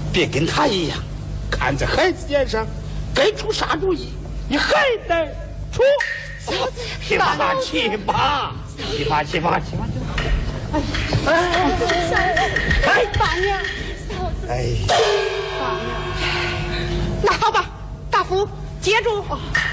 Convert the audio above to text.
别跟他一样，看在孩子眼上，该出啥主意你还得出。 嫂子， 去吧去吧去吧去吧去吧！ 哎，大娘，嫂子， 哎， 大娘，那好吧，大夫接住。